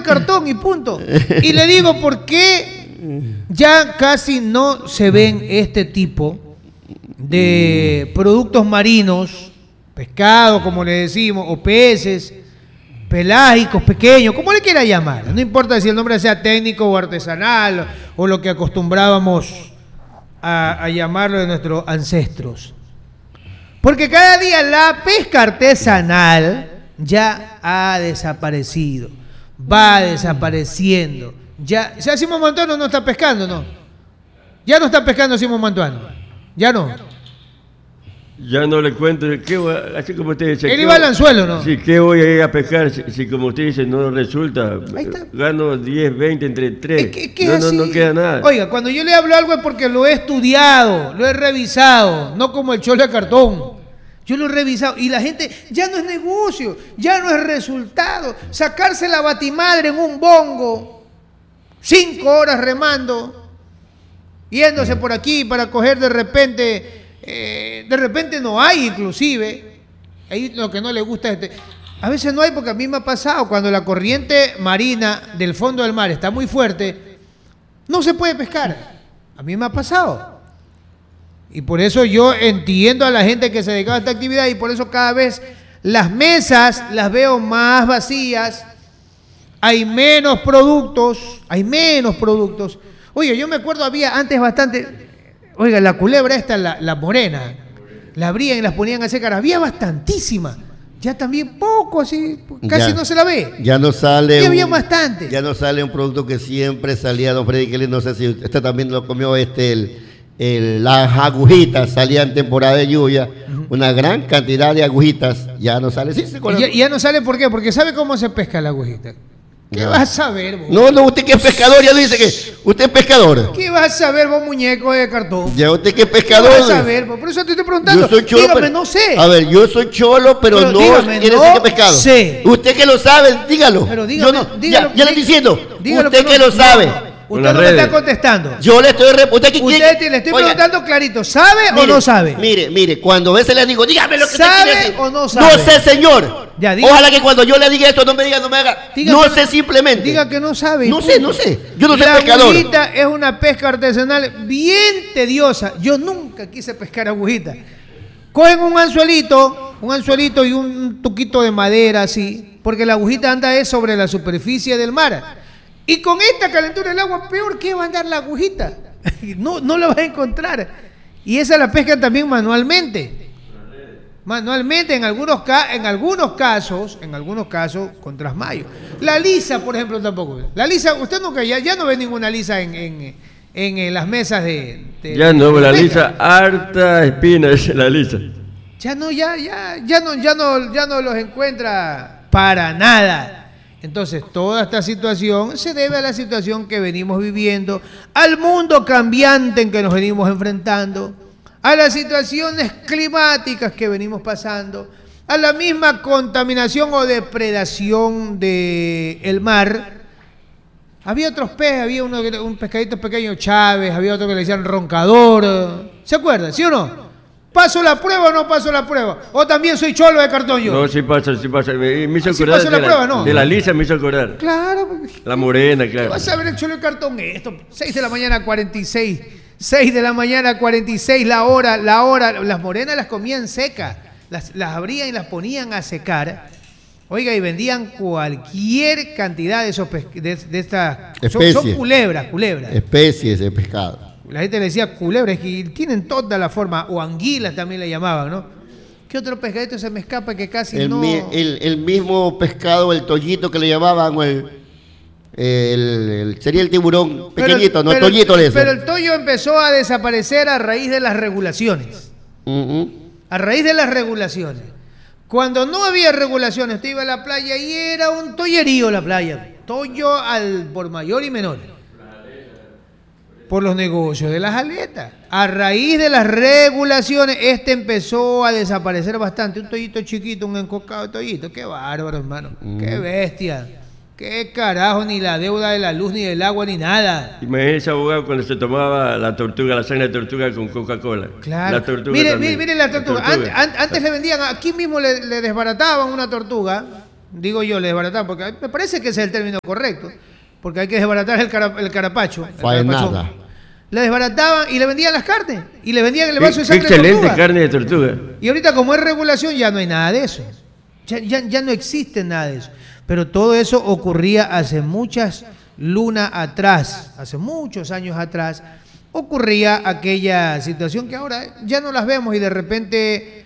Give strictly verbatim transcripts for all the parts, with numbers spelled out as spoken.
de cartón y punto. Y le digo por qué ya casi no se ven este tipo de productos marinos, pescado como le decimos, o peces, pelágicos, pequeños, como le quiera llamar. No importa si el nombre sea técnico o artesanal o lo que acostumbrábamos a, a llamarlo de nuestros ancestros. Porque cada día la pesca artesanal ya ha desaparecido, va desapareciendo. Ya, ya Simón Mantuano no está pescando, ¿no? Ya no está pescando Simón Mantuano, ya no. Ya no le cuento, ¿qué voy, así como usted dice. Él iba al anzuelo, ¿no? Sí, ¿qué voy a ir a pescar si, si como usted dice no resulta? Gano diez, veinte entre tres. Es que, es que no, es no, así. no queda nada. Oiga, cuando yo le hablo algo es porque lo he estudiado, lo he revisado, no como el cholo de cartón. Yo lo he revisado y la gente, ya no es negocio, ya no es resultado. Sacarse la batimadre en un bongo, cinco horas remando, yéndose por aquí para coger de repente... Eh, de repente no hay, inclusive ahí lo que no le gusta es este. A veces no hay porque a mí me ha pasado cuando la corriente marina del fondo del mar está muy fuerte, no se puede pescar. A mí me ha pasado y por eso yo entiendo a la gente que se dedicaba a esta actividad y por eso cada vez las mesas las veo más vacías, hay menos productos, hay menos productos. Oye, yo me acuerdo había antes bastante. Oiga, la culebra esta, la, la morena, la abrían y las ponían a secar. Había bastantísima. Ya también poco, así, casi ya, no se la ve. Ya no sale. Ya había un, bastante. Ya no sale un producto que siempre salía, don Freddy Kelly, no sé si usted también lo comió, este, el, el, las agujitas salían en temporada de lluvia. Uh-huh. Una gran cantidad de agujitas ya no sale. Sí, ¿Y ya, ya no sale por qué? Porque ¿sabe cómo se pesca la agujita? ¿Qué no. vas a saber vos? No, no, usted que es pescador, ya dice que usted es pescador. ¿Qué vas a saber vos, muñeco de cartón? Ya usted que es pescador. ¿Qué vas a saber vos? Por eso te estoy preguntando. Yo soy cholo, dígame, pero, no sé. A ver, yo soy cholo, pero, pero no dígame, quiere no decir que es pescado. Sé. Usted que lo sabe, dígalo. Pero dígame, yo no, dígalo, ya, ya le estoy diciendo. Dígalo, usted que, no, que lo sabe. No, no. Usted no me está contestando. Yo le estoy usted, que usted quiere, le estoy oiga, preguntando clarito, ¿sabe mire, o no sabe? Mire, mire, cuando a veces le digo, dígame lo que usted ¿sabe quiere decir. o no sabe? No sé, señor. Ya, diga, ojalá que cuando yo le diga esto no me diga, no me haga. Diga no que, sé simplemente. Diga que no sabe. No sé, no sé. Yo no soy la pescador. La agujita es una pesca artesanal bien tediosa. Yo nunca quise pescar agujita. Cogen un anzuelito, un anzuelito y un tuquito de madera así, porque la agujita anda es sobre la superficie del mar. Y con esta calentura del agua, peor que va a andar la agujita. No, no la vas a encontrar. Y esa la pescan también manualmente. Manualmente, en algunos, en algunos casos, en algunos casos, con trasmayo. La lisa, por ejemplo, tampoco. La lisa, usted nunca, ya, ya no ve ninguna lisa en, en, en, en las mesas de... de ya no, de la lisa, harta espina es la lisa. Ya no, ya, ya, ya no, ya no, ya no los encuentra para nada. Entonces, toda esta situación se debe a la situación que venimos viviendo, al mundo cambiante en que nos venimos enfrentando, a las situaciones climáticas que venimos pasando, a la misma contaminación o depredación del mar. Había otros peces, había uno, un pescadito pequeño, Chávez, había otro que le decían roncador. ¿Se acuerdan? ¿Sí o no? ¿Paso la prueba o no paso la prueba? ¿O también soy cholo de cartón yo? No, sí pasa, sí pasa. Me, me hizo ¿Sí acordar paso de la la, prueba, no? De la lisa me hizo acordar. Claro. La morena, claro. ¿Qué vas a ver el cholo de cartón? Esto, seis de la mañana, cuarenta y seis. seis de la mañana, cuarenta y seis, la hora, la hora. Las morenas las comían secas. Las, las abrían y las ponían a secar. Oiga, y vendían cualquier cantidad de esos de, de estas... Son, son culebras, culebras. Especies de pescado. La gente le decía culebras, que tienen toda la forma, o anguilas también le llamaban, ¿no? ¿Qué otro pescadito se me escapa que casi el no...? Mi, el, el mismo pescado, el tollito que le llamaban, o el, el, el, sería el tiburón pequeñito, pero, no, pero, tollito le Pero el tollo empezó a desaparecer a raíz de las regulaciones. Uh-huh. A raíz de las regulaciones. Cuando no había regulaciones, usted iba a la playa y era un tollerío la playa. Tollo al por mayor y menor. Por los negocios de las aletas. A raíz de las regulaciones, este empezó a desaparecer bastante. Un tollito chiquito, un encocado de tollito. Qué bárbaro, hermano. Mm. Qué bestia. Qué carajo, ni la deuda de la luz, ni del agua, ni nada. Imagínese, abogado, cuando se tomaba la tortuga, la sangre de tortuga con Coca-Cola. Claro. La tortuga mire, también. mire, mire la tortuga. La tortuga. Antes, antes le vendían, aquí mismo le, le desbarataban una tortuga. Digo yo, le desbarataban, porque me parece que ese es el término correcto, porque hay que desbaratar el, cara, el carapacho. El Faenada. Le desbarataban y le vendían las carnes, y le vendían el vaso de sangre excelente de tortuga. carne de tortuga. Y ahorita, como es regulación, ya no hay nada de eso. Ya, ya, ya no existe nada de eso. Pero todo eso ocurría hace muchas lunas atrás, hace muchos años atrás, ocurría aquella situación que ahora ya no las vemos y de repente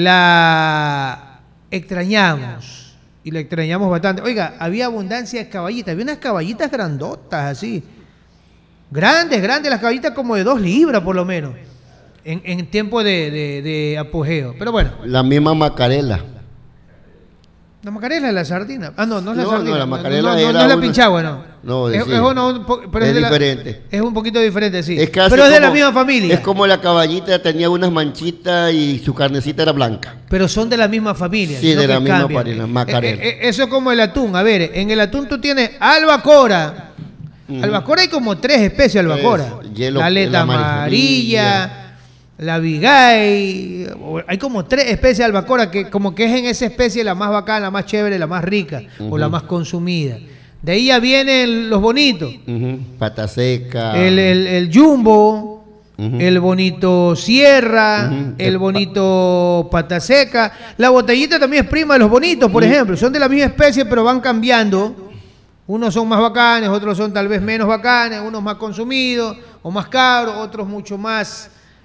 la extrañamos. Y la extrañamos bastante. Oiga, había abundancia de caballitas, había unas caballitas grandotas así. Grandes, grandes, las caballitas como de dos libras por lo menos, en, en tiempo de, de, de apogeo. Pero bueno. La misma Macarela. La Macarela es la sardina. Ah, no, no es la no, sardina. No, la Macarela no, no, era no es la una... pinchagua, no. No, es, sí. es, una, pero es, es de diferente. La, es un poquito diferente, sí. Es pero es como, de la misma familia. Es como la caballita tenía unas manchitas y su carnecita era blanca. Pero son de la misma familia. Sí, de la misma cambian. familia, Macarela. Eh, eh, eso es como el atún. A ver, en el atún tú tienes albacora. Mm. Albacora hay como tres especies de albacora. Es, hielo, la aleta amarilla. amarilla La Vigay, hay como tres especies de albacora que como que es en esa especie la más bacana, la más chévere, la más rica uh-huh. o la más consumida. De ahí ya vienen los bonitos. Uh-huh. Pata seca. El, el, el jumbo, uh-huh. el bonito sierra, uh-huh. el bonito pata seca. La botellita también es prima de los bonitos, por uh-huh. ejemplo. Son de la misma especie pero van cambiando. Unos son más bacanes, otros son tal vez menos bacanes, unos más consumidos o más caros, otros mucho más...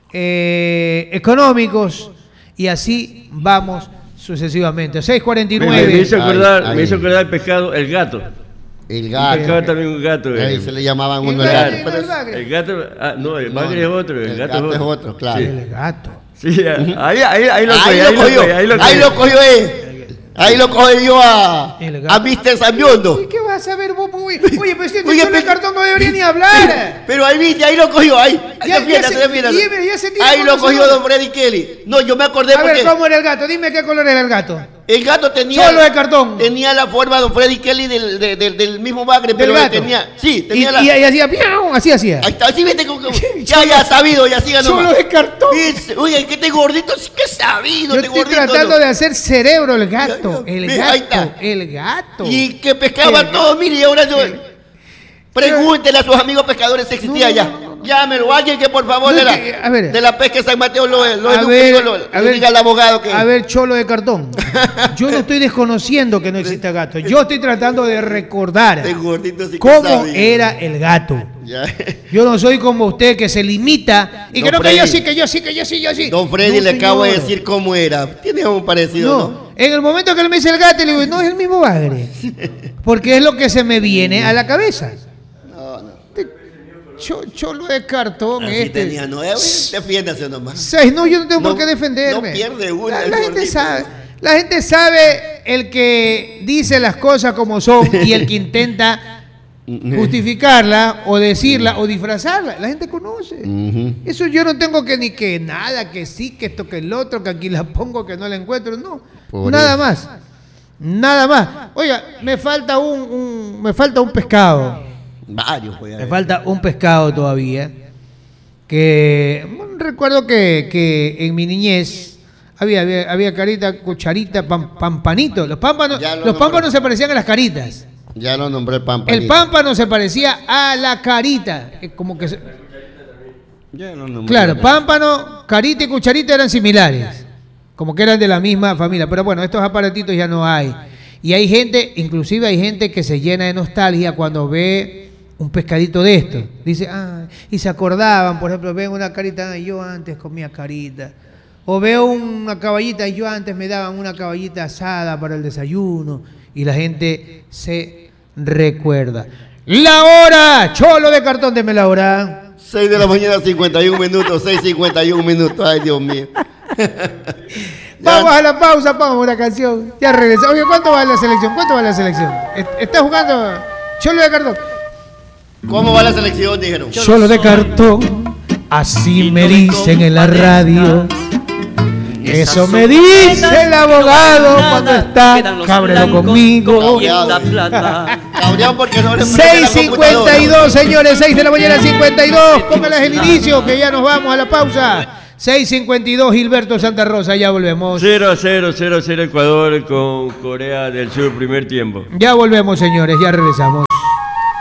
Eh, económicos y así vamos sucesivamente. seis cuarenta y nueve. Me, me hizo acordar, ay, ay. me hizo acordar el pescado, el gato. El gato. El pescado también un gato. Ahí eh. se le llamaban uno el gato. gato. El, gato. el gato, ah, no, el bagre no, es otro. El, el gato, gato es otro, es otro claro. Sí. El gato. Sí, ahí, ahí, ahí lo ahí, cogió, lo cogió, ahí lo cogió. Ahí lo cogió, eh. Ahí lo cogió yo a, a mister Sambiondo. ¿Y qué vas a saber vos? Oye, oye pero este Oye, pero, cartón no debería ni hablar. Pero ahí viste, ahí lo cogió, ahí. Ya, ya, ya, se, ya, ya se ahí lo cogió don Freddy Kelly. No, yo me acordé a porque... A ver, ¿cómo era el gato? Dime qué color era el gato. El gato tenía... Solo de cartón. Tenía la forma de don Freddy Kelly del, del, del, del mismo bagre, pero tenía... Sí, tenía y, la... Y, y hacía... ¡Piau! Así hacía. Ahí está, así viste como... Ya, ya, sabido, ya siga nomás. Solo de cartón. Oye, que este gordito, sí que sabido. Yo este estoy gordito, tratando no. de hacer cerebro el gato. El Ahí gato. está. El gato. Y que pescaba el todo, mire, y ahora yo... Pregúntele a sus amigos pescadores si existía no, ya. No, no, no. Llámelo, alguien que por favor no, de, la, que, a ver, de la pesca de San Mateo lo, lo a ver, lo, a ver, diga al abogado que... A ver, cholo de cartón. Yo no estoy desconociendo que no exista gato. Yo estoy tratando de recordar sí cómo sabe. Era el gato. Ya. Yo no soy como usted que se limita y don que no, Freddy, que yo sí, que yo sí, que yo sí, yo sí. Don Freddy no, le acabo de decir cómo era. Tiene un parecido, ¿no? ¿no? En el momento que él me dice el gato, le digo, no, es el mismo bagre. Porque es lo que se me viene a la cabeza. Cholo de cartón. Así este. tenía, no, defiéndase nomás. Seis, no, yo no tengo no, por qué defenderme. No pierde una. La, la gente sabe, la gente sabe el que dice las cosas como son y el que intenta justificarla o decirla o disfrazarla. La gente conoce. Uh-huh. Eso yo no tengo que ni que nada, que sí, que esto, que el otro, que aquí la pongo, que no la encuentro. No, por nada eso. más. Nada más. Oiga, me falta un, un me falta un pescado. Varios, pues, me falta un pescado todavía. Que bueno, recuerdo que, que en mi niñez había, había, había carita, cucharita, pam, pampanito. Los pámpanos, los pámpanos se parecían a las caritas. Ya lo nombré el pampanito. El pámpano se parecía a la carita. Como que se... Ya lo nombré. Claro, pámpano, carita y cucharita eran similares. Como que eran de la misma familia. Pero bueno, estos aparatitos ya no hay. Y hay gente, inclusive hay gente que se llena de nostalgia cuando ve un pescadito de esto. Dice, ah, y se acordaban, por ejemplo, ven una carita, ah, yo antes comía carita. O veo una caballita, y yo antes me daban una caballita asada para el desayuno. Y la gente se recuerda. La hora, cholo de cartón, deme la hora. seis de la mañana, cincuenta y un minutos, seis cincuenta y un minutos, ay Dios mío. Vamos a la pausa, vamos a una canción. Ya regresamos. Oye, ¿cuánto va la selección? ¿Cuánto va la selección? ¿Está jugando cholo de cartón? ¿Cómo va la selección? Dijeron. Cholo de cartón, así me dicen en la radio. Eso me dice el abogado cuando está cabreado conmigo. seis cincuenta y dos, señores, seis de la mañana cincuenta y dos. Póngalas el inicio que ya nos vamos a la pausa. seis cincuenta y dos Gilberto Santa Rosa, ya volvemos. cero a cero, cero a cero Ecuador con Corea del Sur, primer tiempo. Ya volvemos, señores, ya regresamos.